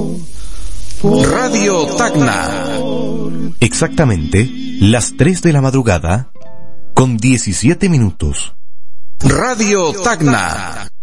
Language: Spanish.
Radio Tacna. Exactamente las 3 de la madrugada con 17 minutos. Radio Tacna.